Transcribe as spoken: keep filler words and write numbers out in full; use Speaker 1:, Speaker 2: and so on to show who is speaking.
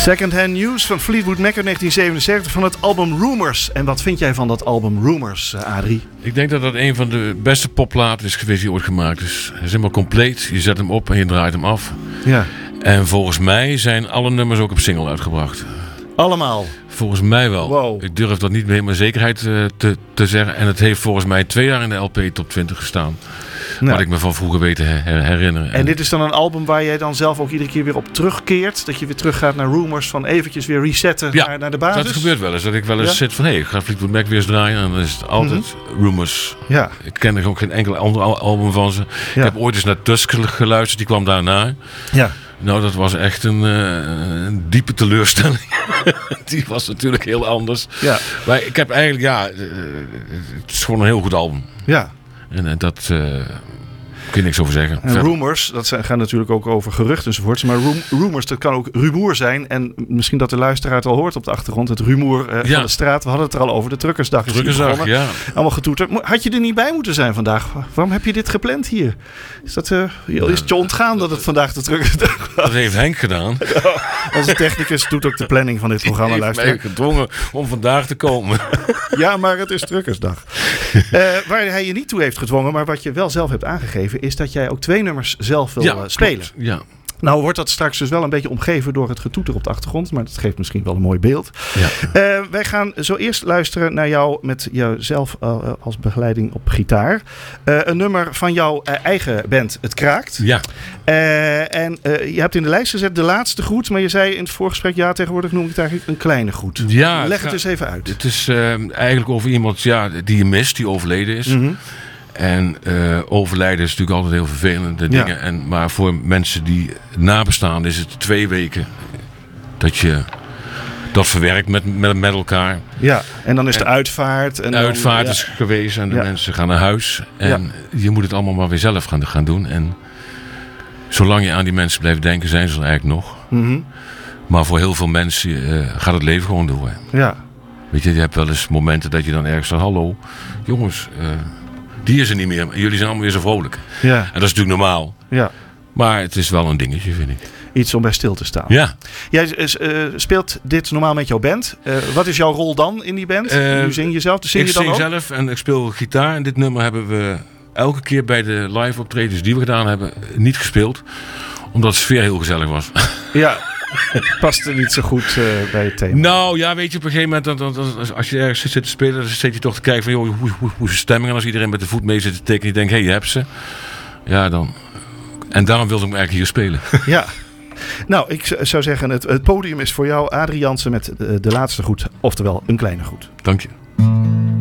Speaker 1: Secondhand News van Fleetwood Mac uit negentien zevenenzeventig van het album Rumours. En wat vind jij van dat album Rumours, uh, Adrie?
Speaker 2: Ik denk dat dat een van de beste popplaten is geweest die ooit gemaakt is. Hij is helemaal compleet. Je zet hem op en je draait hem af.
Speaker 1: Ja.
Speaker 2: En volgens mij zijn alle nummers ook op single uitgebracht.
Speaker 1: Allemaal?
Speaker 2: Volgens mij wel.
Speaker 1: Wow.
Speaker 2: Ik durf dat niet meer met zekerheid uh, te, te zeggen. En het heeft volgens mij twee jaar in de L P Top twintig gestaan. Nou. Wat ik me van vroeger weet te her- herinneren.
Speaker 1: En dit is dan een album waar jij dan zelf ook iedere keer weer op terugkeert? Dat je weer teruggaat naar Rumours, van eventjes weer resetten
Speaker 2: ja,
Speaker 1: naar, naar de basis?
Speaker 2: Dat gebeurt wel eens. Dat ik wel eens ja? zit van, hé, hey, ik ga Fleetwood Mac weer eens draaien. En dan is het altijd mm-hmm. Rumours.
Speaker 1: Ja.
Speaker 2: Ik ken ook geen enkel ander album van ze. Ja. Ik heb ooit eens naar Tusk geluisterd. Die kwam daarna.
Speaker 1: Ja.
Speaker 2: Nou, dat was echt een, uh, een diepe teleurstelling. Die was natuurlijk heel anders. Ja. Maar ik heb eigenlijk, ja, uh, het is gewoon een heel goed album.
Speaker 1: Ja.
Speaker 2: En uh, dat... Uh, kun je niks over zeggen.
Speaker 1: En Rumours, dat zijn, gaan natuurlijk ook over geruchten enzovoorts. Maar roem, Rumours, dat kan ook rumoer zijn. En misschien dat de luisteraar het al hoort op de achtergrond. Het rumoer uh, ja. van de straat. We hadden het er al over. De Truckersdag is
Speaker 2: Truckersdag, ja.
Speaker 1: Allemaal getoeterd. Had je er niet bij moeten zijn vandaag? Waarom heb je dit gepland hier? Is, dat, uh, is het je ontgaan dat het vandaag de Truckersdag was?
Speaker 2: Dat heeft Henk gedaan.
Speaker 1: Onze technicus doet ook de planning van dit programma.
Speaker 2: Die heeft mij gedwongen om vandaag te komen.
Speaker 1: Ja, maar het is Truckersdag. uh, waar hij je niet toe heeft gedwongen, maar wat je wel zelf hebt aangegeven, is dat jij ook twee nummers zelf wil
Speaker 2: ja,
Speaker 1: uh, spelen.
Speaker 2: Klopt, ja.
Speaker 1: Nou wordt dat straks dus wel een beetje omgeven door het getoeter op de achtergrond. Maar dat geeft misschien wel een mooi beeld.
Speaker 2: Ja.
Speaker 1: Uh, wij gaan zo eerst luisteren naar jou met jouzelf uh, als begeleiding op gitaar. Uh, een nummer van jouw uh, eigen band, Het Kraakt.
Speaker 2: Ja.
Speaker 1: Uh, en uh, je hebt in de lijst gezet de laatste groet. Maar je zei in het voorgesprek, ja, tegenwoordig noem ik het eigenlijk een kleine groet.
Speaker 2: Ja,
Speaker 1: Leg het,
Speaker 2: het
Speaker 1: eens even uit.
Speaker 2: Het is uh, eigenlijk over iemand ja, die je mist, die overleden is. Mm-hmm. En uh, overlijden is natuurlijk altijd heel vervelende dingen. Ja. En, maar voor mensen die nabestaan is het twee weken dat je dat verwerkt met, met, met elkaar.
Speaker 1: Ja, en dan is de en uitvaart. En
Speaker 2: de
Speaker 1: dan,
Speaker 2: uitvaart
Speaker 1: ja.
Speaker 2: is geweest en de ja. mensen gaan naar huis. En ja. je moet het allemaal maar weer zelf gaan, gaan doen. En zolang je aan die mensen blijft denken, zijn ze er eigenlijk nog.
Speaker 1: Mm-hmm.
Speaker 2: Maar voor heel veel mensen uh, gaat het leven gewoon door.
Speaker 1: Ja.
Speaker 2: Weet je, je hebt wel eens momenten dat je dan ergens zegt, hallo, jongens... Uh, die is er niet meer. Jullie zijn allemaal weer zo vrolijk.
Speaker 1: Ja.
Speaker 2: En dat is natuurlijk normaal.
Speaker 1: Ja.
Speaker 2: Maar het is wel een dingetje, vind ik.
Speaker 1: Iets om bij stil te staan.
Speaker 2: Ja.
Speaker 1: Jij uh, speelt dit normaal met jouw band. Uh, wat is jouw rol dan in die band? Uh, nu zing je zelf. Zing
Speaker 2: ik
Speaker 1: je dan
Speaker 2: zing
Speaker 1: ook?
Speaker 2: zelf en ik speel gitaar. En dit nummer hebben we elke keer bij de live optredens die we gedaan hebben niet gespeeld. Omdat de sfeer heel gezellig was.
Speaker 1: Ja. Het past er niet zo goed uh, bij het thema.
Speaker 2: Nou ja, weet je, op een gegeven moment, dan, dan, dan, als je ergens zit te spelen, dan zit je toch te kijken van, joh, hoe, hoe, hoe is de stemming? En als iedereen met de voet mee zit te tekenen, je denkt, hé, hey, je hebt ze. Ja, dan. En daarom wilde ik me eigenlijk hier spelen.
Speaker 1: Ja. Nou, ik zou zeggen, het, het podium is voor jou, Adrie Jansen, met de, de laatste groet. Oftewel, een kleine groet.
Speaker 2: Dank je.